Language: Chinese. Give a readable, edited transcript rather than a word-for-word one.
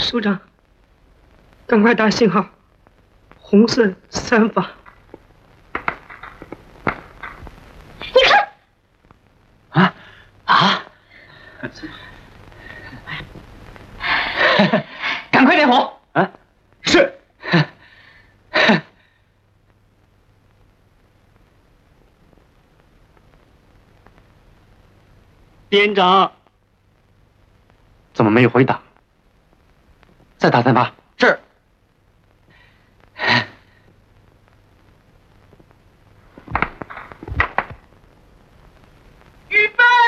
署长，赶快打信号，红色3发。 你看， 赶快点火！啊，是。 连长， 怎么没有回答？再打3发。是。